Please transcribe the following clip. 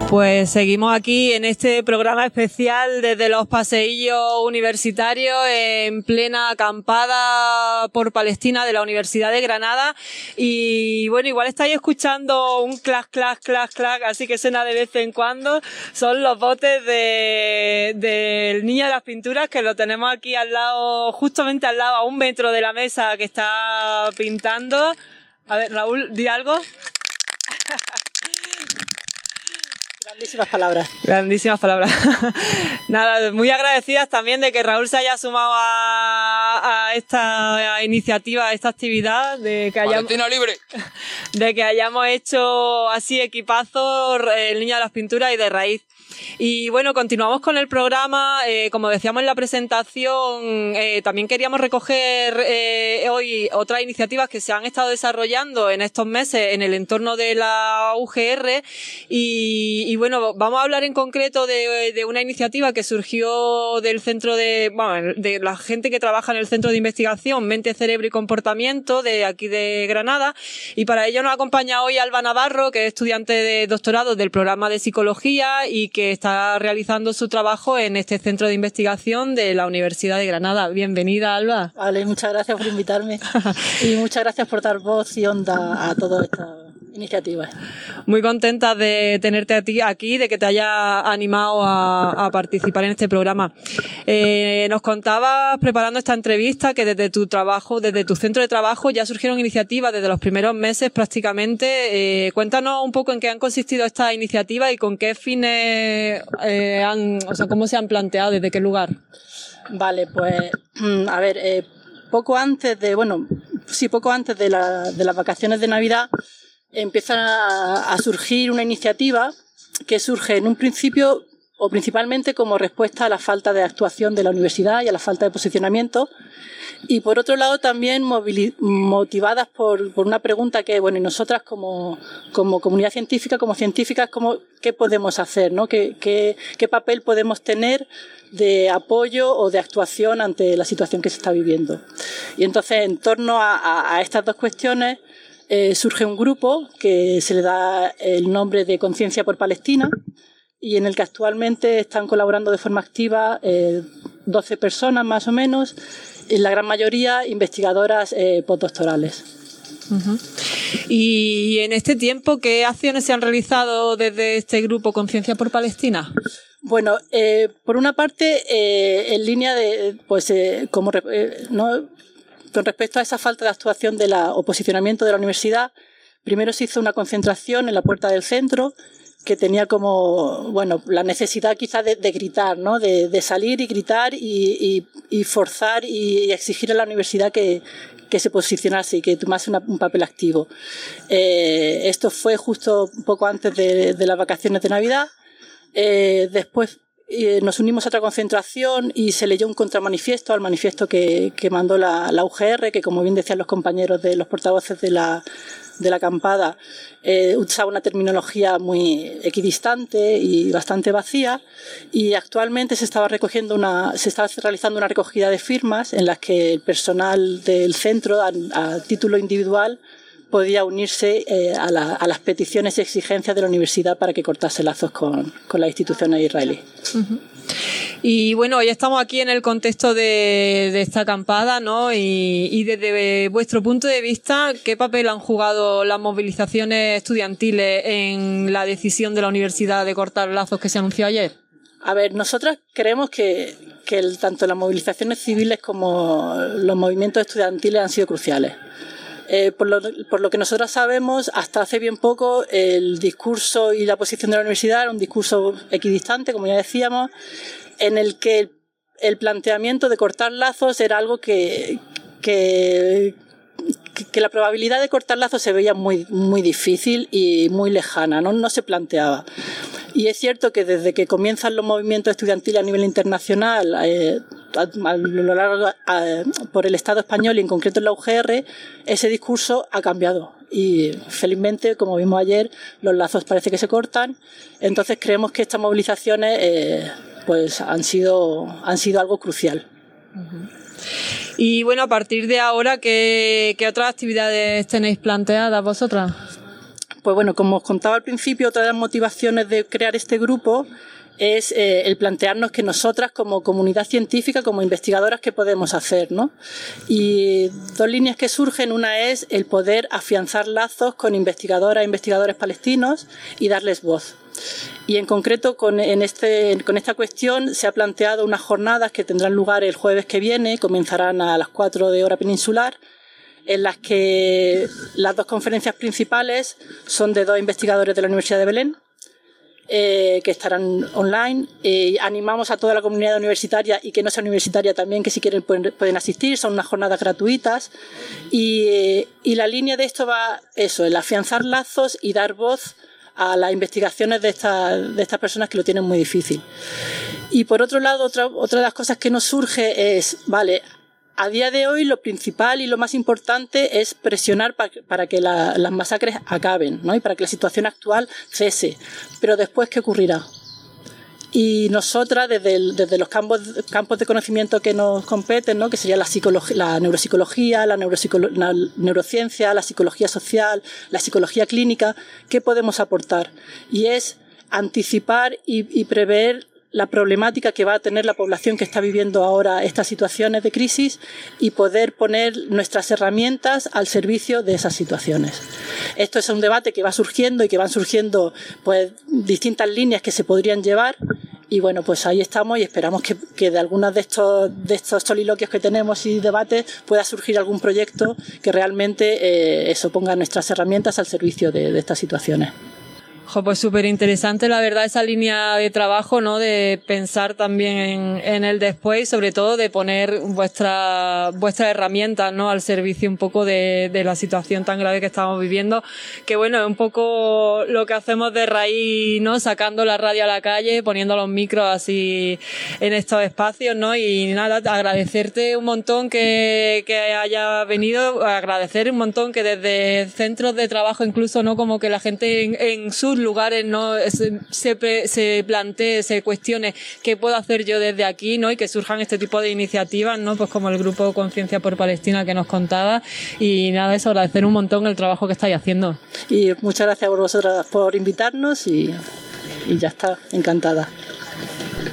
Pues seguimos aquí en este programa especial desde los paseillos universitarios en plena acampada por Palestina de la Universidad de Granada. Y bueno, igual estáis escuchando un clac, clac, clac, clac, así que suena de vez en cuando. Son los botes del Niño de las Pinturas, que lo tenemos aquí al lado, justamente al lado, a 1 metro de la mesa que está pintando. A ver, Raúl, di algo. Grandísimas palabras. Grandísimas palabras. Nada, muy agradecidas también de que Raúl se haya sumado a esta iniciativa, a esta actividad, de que hayamos hecho así equipazo el Niño de las Pinturas y de raíz. Y bueno, continuamos con el programa. Como decíamos en la presentación, también queríamos recoger hoy otras iniciativas que se han estado desarrollando en estos meses en el entorno de la UGR y bueno, vamos a hablar en concreto de una iniciativa que surgió del centro de la gente que trabaja en el Centro de Investigación Mente, Cerebro y Comportamiento de aquí de Granada, y para ello nos acompaña hoy Alba Navarro, que es estudiante de doctorado del programa de Psicología y que está realizando su trabajo en este centro de investigación de la Universidad de Granada. Bienvenida, Alba. Vale, muchas gracias por invitarme y muchas gracias por dar voz y onda a todas estas iniciativas. Muy contenta de tenerte a ti aquí, de que te haya animado a participar en este programa. Nos contabas, preparando esta entrevista, que desde tu trabajo, desde tu centro de trabajo, ya surgieron iniciativas desde los primeros meses prácticamente. Cuéntanos un poco en qué han consistido estas iniciativas y con qué fines cómo se han planteado, desde qué lugar. Vale, pues a ver, poco antes de las vacaciones de Navidad empieza a surgir una iniciativa que surge en un principio o principalmente como respuesta a la falta de actuación de la universidad y a la falta de posicionamiento, y por otro lado también motivadas por una pregunta que, bueno, y nosotras como comunidad científica, como científicas, ¿qué podemos hacer, ¿no? ¿Qué papel podemos tener de apoyo o de actuación ante la situación que se está viviendo? Y entonces, en torno a estas dos cuestiones, surge un grupo que se le da el nombre de Conciencia por Palestina y en el que actualmente están colaborando de forma activa 12 personas más o menos, en la gran mayoría investigadoras postdoctorales. Uh-huh. Y en este tiempo, ¿qué acciones se han realizado desde este grupo Conciencia por Palestina? Bueno, por una parte, en línea de, con respecto a esa falta de actuación o posicionamiento de la universidad, primero se hizo una concentración en la puerta del centro que tenía como, bueno, la necesidad quizás de gritar, ¿no? De salir y gritar y forzar y exigir a la universidad que se posicionase y que tomase un papel activo. Esto fue justo un poco antes de las vacaciones de Navidad. Después nos unimos a otra concentración y se leyó un contramanifiesto al manifiesto que mandó la UGR, que, como bien decían los compañeros de los portavoces de la acampada, usaba una terminología muy equidistante y bastante vacía, y actualmente se estaba realizando una recogida de firmas en las que el personal del centro, a título individual, podía unirse a las peticiones y exigencias de la universidad para que cortase lazos con las instituciones israelíes. Uh-huh. Y bueno, hoy estamos aquí en el contexto de esta acampada, ¿no? Y desde vuestro punto de vista, ¿qué papel han jugado las movilizaciones estudiantiles en la decisión de la universidad de cortar lazos que se anunció ayer? A ver, nosotras creemos que tanto las movilizaciones civiles como los movimientos estudiantiles han sido cruciales. Por lo que nosotros sabemos, hasta hace bien poco el discurso y la posición de la universidad era un discurso equidistante, como ya decíamos, en el que el planteamiento de cortar lazos era algo que la probabilidad de cortar lazos se veía muy, muy difícil y muy lejana, no se planteaba. Y es cierto que desde que comienzan los movimientos estudiantiles a nivel internacional, por el Estado español y en concreto en la UGR, ese discurso ha cambiado. Y felizmente, como vimos ayer, los lazos parece que se cortan. Entonces creemos que estas movilizaciones han sido algo crucial. Uh-huh. Y bueno, a partir de ahora, ¿qué otras actividades tenéis planteadas vosotras? Pues bueno, como os contaba al principio, otra de las motivaciones de crear este grupo es el plantearnos que nosotras como comunidad científica, como investigadoras, ¿qué podemos hacer, ¿no? Y dos líneas que surgen, una es el poder afianzar lazos con investigadoras e investigadores palestinos y darles voz. Y en concreto con esta cuestión se ha planteado unas jornadas que tendrán lugar el jueves que viene, comenzarán a las 4 de hora peninsular, en las que las dos conferencias principales son de dos investigadores de la Universidad de Belén, que estarán online. Animamos a toda la comunidad universitaria y que no sea universitaria también, que si quieren pueden asistir, son unas jornadas gratuitas y la línea de esto va el afianzar lazos y dar voz a las investigaciones de estas personas que lo tienen muy difícil. Y por otro lado, otra de las cosas que nos surge es, vale, a día de hoy lo principal y lo más importante es presionar para que las masacres acaben, ¿no? Y para que la situación actual cese. Pero después, ¿qué ocurrirá? Y nosotras, desde los campos de conocimiento que nos competen, ¿no? Que sería la neuropsicología, la neurociencia, la psicología social, la psicología clínica, ¿qué podemos aportar? Y es anticipar y prever la problemática que va a tener la población que está viviendo ahora estas situaciones de crisis y poder poner nuestras herramientas al servicio de esas situaciones. Esto es un debate que va surgiendo y que van surgiendo pues distintas líneas que se podrían llevar y bueno, pues ahí estamos y esperamos que de algunas de estos soliloquios que tenemos y debates pueda surgir algún proyecto que realmente ponga nuestras herramientas al servicio de estas situaciones. Pues súper interesante, la verdad, esa línea de trabajo, ¿no? De pensar también en el después y sobre todo de poner vuestras herramientas, ¿no? Al servicio un poco de la situación tan grave que estamos viviendo. Que bueno, es un poco lo que hacemos de raíz, ¿no? Sacando la radio a la calle, poniendo los micros así en estos espacios, ¿no? Y nada, agradecerte un montón que haya venido, agradecer un montón que desde centros de trabajo incluso, ¿no? Como que la gente en sus lugares no se plantee, se cuestione qué puedo hacer yo desde aquí, ¿no? Y que surjan este tipo de iniciativas, ¿no? Pues como el grupo Conciencia por Palestina que nos contaba. Y nada, eso, agradecer un montón el trabajo que estáis haciendo. Y muchas gracias a vosotras por invitarnos y ya está, encantada.